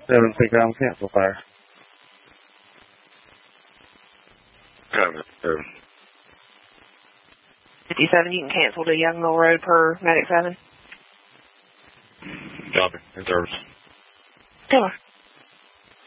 7 pick down, cancel fire. Copy. 57, you can cancel to Young Mill Road per Medic 7. Copy. In service. Taylor.